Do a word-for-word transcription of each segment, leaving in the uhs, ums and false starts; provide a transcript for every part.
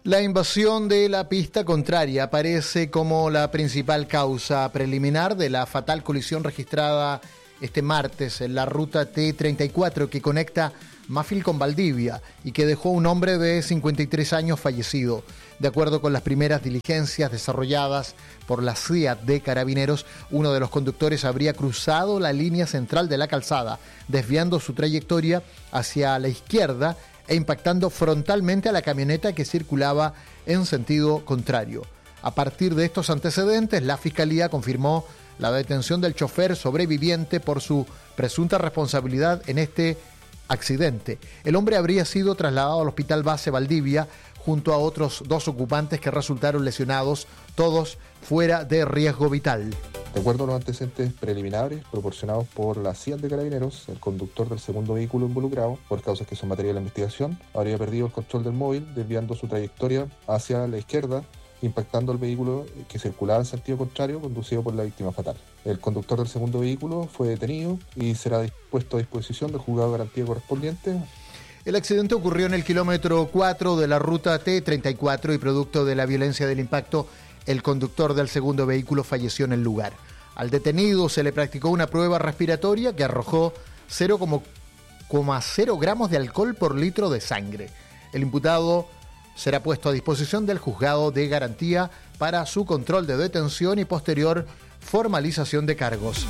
La invasión de la pista contraria aparece como la principal causa preliminar de la fatal colisión registrada este martes en la ruta T treinta y cuatro que conecta Mafil con Valdivia y que dejó un hombre de cincuenta y tres años fallecido. De acuerdo con las primeras diligencias desarrolladas por la C I A T de Carabineros, uno de los conductores habría cruzado la línea central de la calzada, desviando su trayectoria hacia la izquierda e impactando frontalmente a la camioneta que circulaba en sentido contrario. A partir de estos antecedentes, la Fiscalía confirmó la detención del chofer sobreviviente por su presunta responsabilidad en este accidente. El hombre habría sido trasladado al Hospital Base Valdivia junto a otros dos ocupantes que resultaron lesionados, todos fuera de riesgo vital. De acuerdo a los antecedentes preliminares proporcionados por la C I A T de Carabineros, el conductor del segundo vehículo involucrado, por causas que son materia de la investigación, habría perdido el control del móvil, desviando su trayectoria hacia la izquierda, impactando al vehículo que circulaba en sentido contrario, conducido por la víctima fatal. El conductor del segundo vehículo fue detenido y será puesto a disposición del juzgado de garantía correspondiente. El accidente ocurrió en el kilómetro cuatro de la ruta T treinta y cuatro y producto de la violencia del impacto, el conductor del segundo vehículo falleció en el lugar. Al detenido se le practicó una prueba respiratoria que arrojó cero coma cero gramos de alcohol por litro de sangre. El imputado será puesto a disposición del juzgado de garantía para su control de detención y posterior formalización de cargos.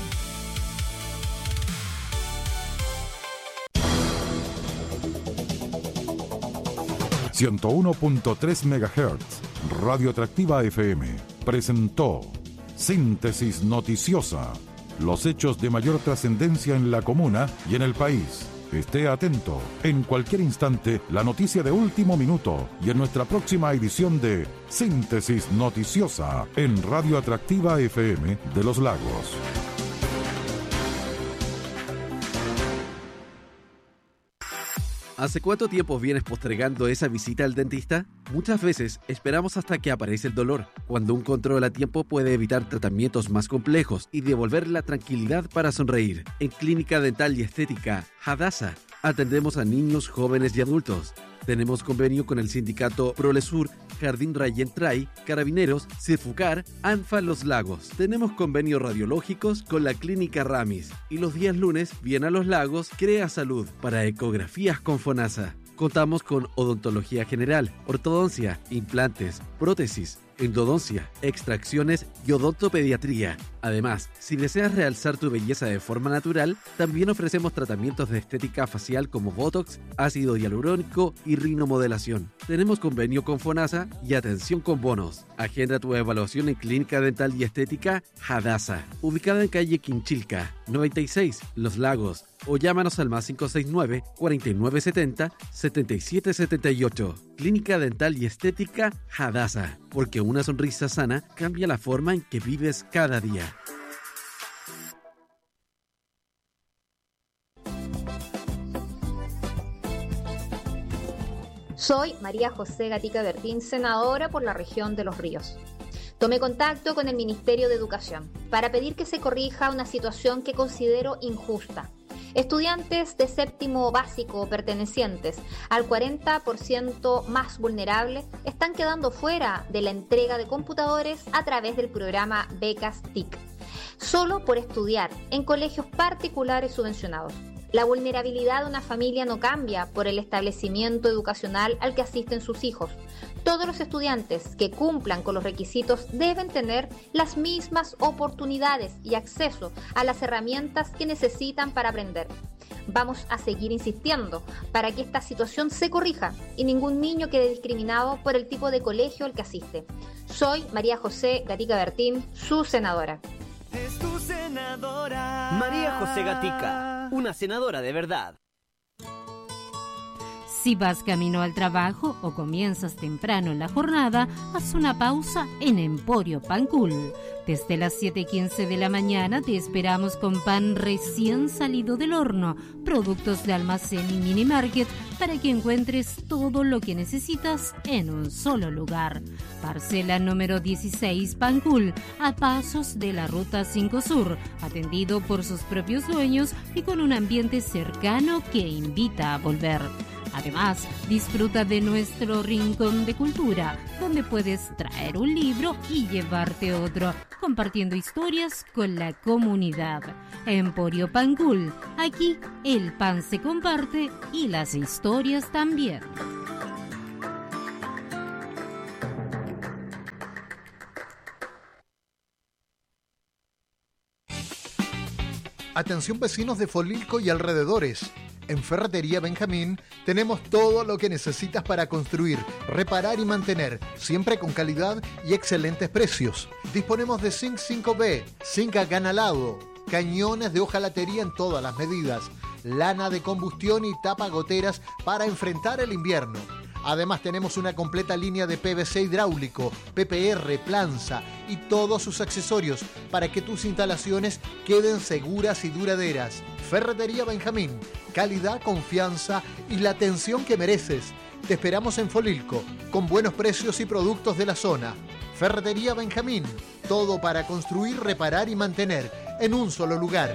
ciento uno punto tres megahertz, Radio Atractiva F M, presentó Síntesis Noticiosa, los hechos de mayor trascendencia en la comuna y en el país. Esté atento, en cualquier instante, la noticia de último minuto y en nuestra próxima edición de Síntesis Noticiosa en Radio Atractiva F M de Los Lagos. ¿Hace cuánto tiempo vienes postergando esa visita al dentista? Muchas veces esperamos hasta que aparece el dolor, cuando un control a tiempo puede evitar tratamientos más complejos y devolver la tranquilidad para sonreír. En Clínica Dental y Estética Hadassah atendemos a niños, jóvenes y adultos. Tenemos convenio con el sindicato Prolesur, Jardín Rayentray, Carabineros, Cirfucar, ANFA Los Lagos. Tenemos convenios radiológicos con la Clínica Ramis. Y los días lunes, viene a Los Lagos, Crea Salud para ecografías con FONASA. Contamos con odontología general, ortodoncia, implantes, prótesis, endodoncia, extracciones y odontopediatría. Además, si deseas realzar tu belleza de forma natural, también ofrecemos tratamientos de estética facial como Botox, ácido hialurónico y rinomodelación. Tenemos convenio con FONASA y atención con bonos. Agenda tu evaluación en Clínica Dental y Estética Hadassah, ubicada en calle Quinchilca, noventa y seis, Los Lagos, o llámanos al más cinco seis nueve, cuarenta y nueve setenta, setenta y siete setenta y ocho. Clínica Dental y Estética Hadassah, porque una sonrisa sana cambia la forma en que vives cada día. Soy María José Gatica Bertín, senadora por la región de Los Ríos. Tomé contacto con el Ministerio de Educación para pedir que se corrija una situación que considero injusta. Estudiantes de séptimo básico pertenecientes al cuarenta por ciento más vulnerable están quedando fuera de la entrega de computadores a través del programa Becas T I C, solo por estudiar en colegios particulares subvencionados. La vulnerabilidad de una familia no cambia por el establecimiento educacional al que asisten sus hijos. Todos los estudiantes que cumplan con los requisitos deben tener las mismas oportunidades y acceso a las herramientas que necesitan para aprender. Vamos a seguir insistiendo para que esta situación se corrija y ningún niño quede discriminado por el tipo de colegio al que asiste. Soy María José Gatica Bertín, su senadora. Es tu senadora. María José Gatica, una senadora de verdad. Si vas camino al trabajo o comienzas temprano la jornada, haz una pausa en Emporio Pancul. Desde las siete y quince de la mañana te esperamos con pan recién salido del horno, productos de almacén y mini market para que encuentres todo lo que necesitas en un solo lugar. Parcela número dieciséis Pancul, a pasos de la Ruta cinco Sur, atendido por sus propios dueños y con un ambiente cercano que invita a volver. Además, disfruta de nuestro rincón de cultura, donde puedes traer un libro y llevarte otro, compartiendo historias con la comunidad. Emporio Pancul, aquí el pan se comparte y las historias también. Atención vecinos de Folilco y alrededores. En Ferretería Benjamín tenemos todo lo que necesitas para construir, reparar y mantener, siempre con calidad y excelentes precios. Disponemos de zinc cinco B, zinc acanalado, cañones de hojalatería en todas las medidas, lana de combustión y tapagoteras para enfrentar el invierno. Además tenemos una completa línea de P V C hidráulico, P P R, planza y todos sus accesorios para que tus instalaciones queden seguras y duraderas. Ferretería Benjamín, calidad, confianza y la atención que mereces. Te esperamos en Folilco, con buenos precios y productos de la zona. Ferretería Benjamín, todo para construir, reparar y mantener en un solo lugar.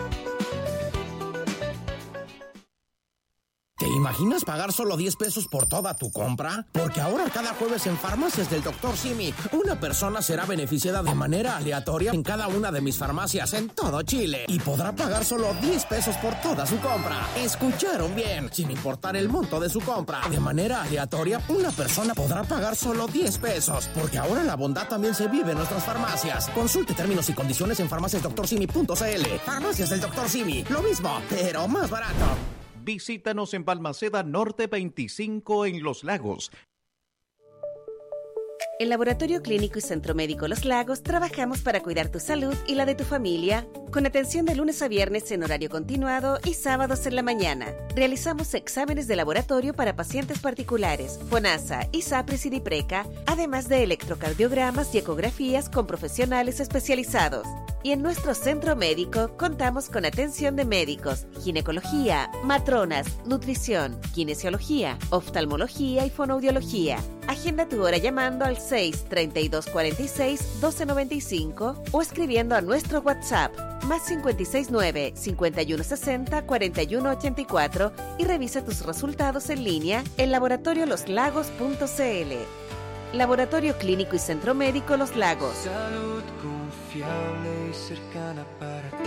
¿Te imaginas pagar solo diez pesos por toda tu compra? Porque ahora cada jueves en Farmacias del doctor Simi, una persona será beneficiada de manera aleatoria en cada una de mis farmacias en todo Chile y podrá pagar solo diez pesos por toda su compra. ¿Escucharon bien? Sin importar el monto de su compra. De manera aleatoria, una persona podrá pagar solo diez pesos, porque ahora la bondad también se vive en nuestras farmacias. Consulte términos y condiciones en farmacias doctor simi punto c l. Farmacias del doctor Simi, lo mismo, pero más barato. Visítanos en Balmaceda Norte veinticinco en Los Lagos. En Laboratorio Clínico y Centro Médico Los Lagos trabajamos para cuidar tu salud y la de tu familia, con atención de lunes a viernes en horario continuado y sábados en la mañana. Realizamos exámenes de laboratorio para pacientes particulares, FONASA, ISAPRES y DIPRECA, además de electrocardiogramas y ecografías con profesionales especializados. Y en nuestro centro médico contamos con atención de médicos, ginecología, matronas, nutrición, kinesiología, oftalmología y fonoaudiología. Agenda tu hora llamando al seis, treinta y dos, cuarenta y seis, doce noventa y cinco o escribiendo a nuestro WhatsApp más cincuenta y seis nueve, cincuenta y uno sesenta, cuarenta y uno ochenta y cuatro y revisa tus resultados en línea en laboratorio los lagos punto c l. Laboratorio Clínico y Centro Médico Los Lagos. Salud confiable y cercana para ti.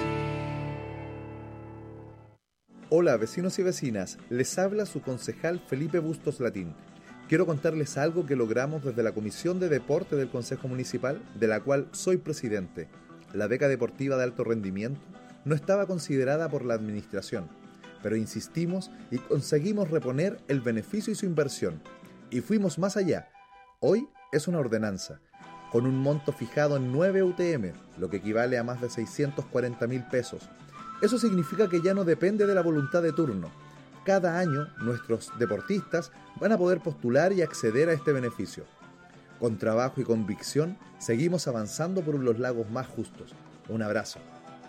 Hola vecinos y vecinas, les habla su concejal Felipe Bustos Latín. Quiero contarles algo que logramos desde la Comisión de Deporte del Consejo Municipal, de la cual soy presidente. La beca deportiva de alto rendimiento no estaba considerada por la administración, pero insistimos y conseguimos reponer el beneficio y su inversión. Y fuimos más allá. Hoy es una ordenanza, con un monto fijado en nueve U T M, lo que equivale a más de seiscientos cuarenta mil pesos. Eso significa que ya no depende de la voluntad de turno. Cada año nuestros deportistas van a poder postular y acceder a este beneficio. Con trabajo y convicción seguimos avanzando por los lagos más justos. Un abrazo.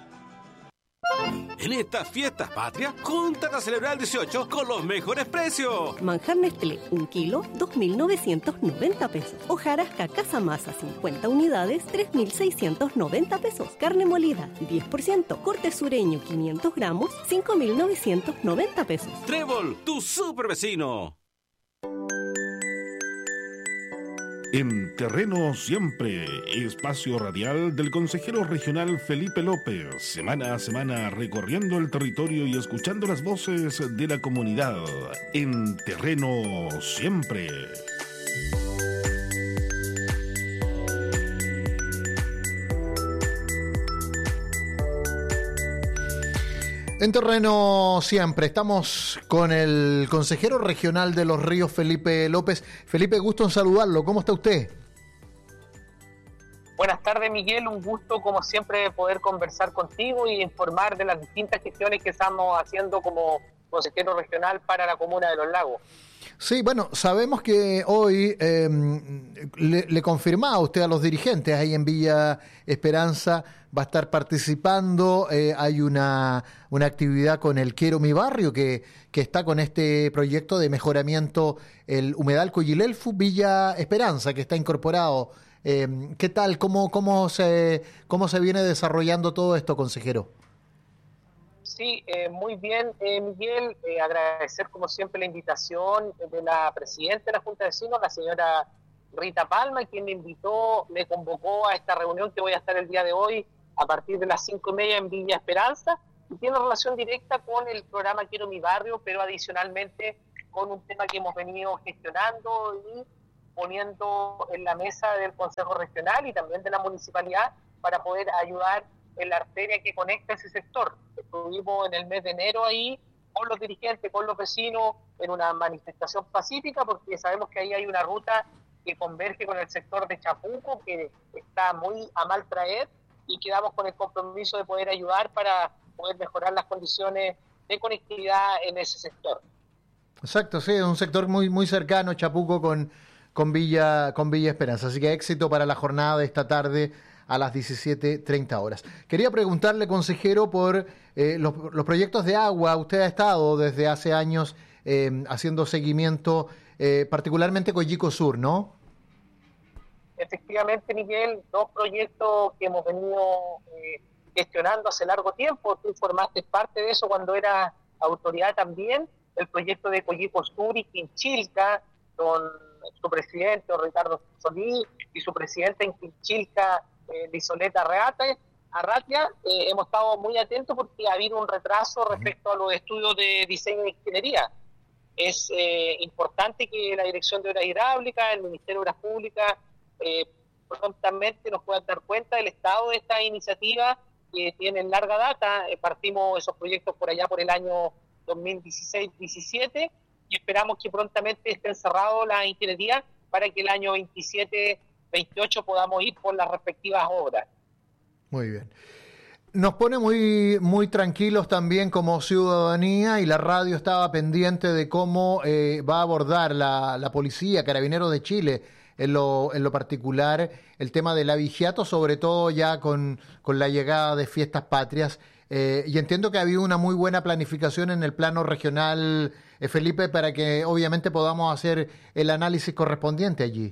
En estas fiestas patrias, júntate a celebrar el dieciocho con los mejores precios. Manjar Nestlé, un kilo, dos mil novecientos noventa pesos. Hojarasca Casa Masa, cincuenta unidades, tres mil seiscientos noventa pesos. Carne molida, diez por ciento. Corte sureño, quinientos gramos, cinco mil novecientos noventa pesos. Trébol, tu super vecino. En Terreno Siempre, espacio radial del consejero regional Felipe López, semana a semana recorriendo el territorio y escuchando las voces de la comunidad. En Terreno Siempre. En Terreno Siempre, estamos con el consejero regional de Los Ríos, Felipe López. Felipe, gusto en saludarlo. ¿Cómo está usted? Buenas tardes, Miguel. Un gusto, como siempre, poder conversar contigo y informar de las distintas gestiones que estamos haciendo como consejero regional para la comuna de Los Lagos. Sí, bueno, sabemos que hoy eh, le, le confirmaba usted a los dirigentes ahí en Villa Esperanza, va a estar participando, eh, hay una, una actividad con el Quiero Mi Barrio que, que está con este proyecto de mejoramiento, el Humedal Coyilelfu Villa Esperanza, que está incorporado. Eh, ¿Qué tal? ¿Cómo, cómo, se, ¿Cómo se viene desarrollando todo esto, consejero? Sí, eh, muy bien, eh, Miguel. Eh, agradecer como siempre la invitación de la presidenta de la Junta de Vecinos, la señora Rita Palma, quien me invitó, me convocó a esta reunión que voy a estar el día de hoy a partir de las cinco y media en Villa Esperanza, y tiene relación directa con el programa Quiero mi barrio, pero adicionalmente con un tema que hemos venido gestionando y poniendo en la mesa del Consejo Regional y también de la Municipalidad para poder ayudar en la arteria que conecta ese sector. Estuvimos en el mes de enero ahí con los dirigentes, con los vecinos, en una manifestación pacífica, porque sabemos que ahí hay una ruta que converge con el sector de Chapuco, que está muy a mal traer, y quedamos con el compromiso de poder ayudar para poder mejorar las condiciones de conectividad en ese sector. Exacto, sí, es un sector muy muy cercano, Chapuco, con, con, Villa, con Villa Esperanza. Así que éxito para la jornada de esta tarde a las diecisiete treinta horas. Quería preguntarle, consejero, por eh, los, los proyectos de agua. Usted ha estado desde hace años eh, haciendo seguimiento, eh, particularmente Coyico Sur, ¿no? Efectivamente, Miguel, dos proyectos que hemos venido eh, gestionando hace largo tiempo. Tú formaste parte de eso cuando eras autoridad también. El proyecto de Coyico Sur y Quinchilca, con su presidente, don Ricardo Solís, y su presidente en Quinchilca, eh, Lisoleta Arratia. Arratia eh, hemos estado muy atentos porque ha habido un retraso respecto a los estudios de diseño de ingeniería. Es eh, importante que la Dirección de Obras Hidráulicas, el Ministerio de Obras Públicas, eh, prontamente nos puedan dar cuenta del estado de esta iniciativa que tienen larga data. Eh, partimos esos proyectos por allá por el año dos mil dieciséis diecisiete y esperamos que prontamente estén cerrados la ingeniería para que el año veintisiete veintiocho podamos ir por las respectivas obras. Muy bien. Nos pone muy muy tranquilos también como ciudadanía, y la radio estaba pendiente de cómo eh, va a abordar la, la policía, Carabineros de Chile, en lo, en lo particular, el tema del abigeato, sobre todo ya con, con la llegada de fiestas patrias. Eh, y entiendo que ha habido una muy buena planificación en el plano regional, eh, Felipe, para que obviamente podamos hacer el análisis correspondiente allí.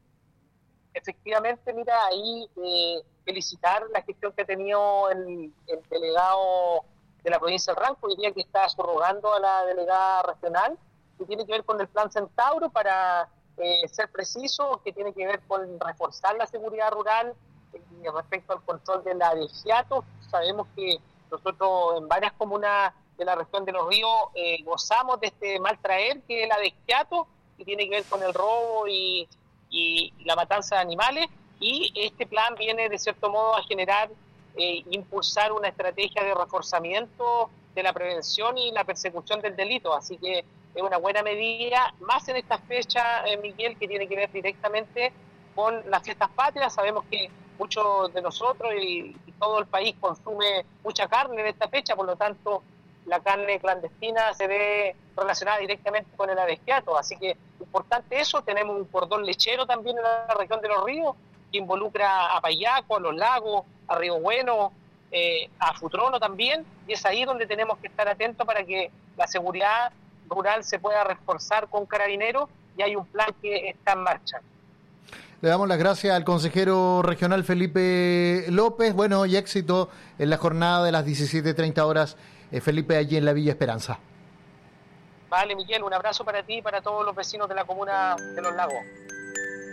Efectivamente, mira, ahí eh, felicitar la gestión que ha tenido el, el delegado de la provincia del Ranco, hoy día que está subrogando a la delegada regional, que tiene que ver con el Plan Centauro, para eh, ser preciso, que tiene que ver con reforzar la seguridad rural eh, respecto al control del abigeato. Sabemos que nosotros en varias comunas de la región de Los Ríos eh, gozamos de este mal traer que es el abigeato, que tiene que ver con el robo y y la matanza de animales, y este plan viene de cierto modo a generar, eh, impulsar una estrategia de reforzamiento de la prevención y la persecución del delito, así que es una buena medida, más en esta fecha, eh, Miguel, que tiene que ver directamente con las fiestas patrias. Sabemos que muchos de nosotros y, y todo el país consume mucha carne en esta fecha, por lo tanto la carne clandestina se ve relacionada directamente con el abigeato, así que importante eso. Tenemos un cordón lechero también en la región de Los Ríos, que involucra a Payaco, a Los Lagos, a Río Bueno, eh, a Futrono también, y es ahí donde tenemos que estar atentos para que la seguridad rural se pueda reforzar con Carabineros, y hay un plan que está en marcha. Le damos las gracias al consejero regional Felipe López, bueno, y éxito en la jornada de las diecisiete treinta horas, eh, Felipe, allí en la Villa Esperanza. Vale, Miguel, un abrazo para ti y para todos los vecinos de la comuna de Los Lagos.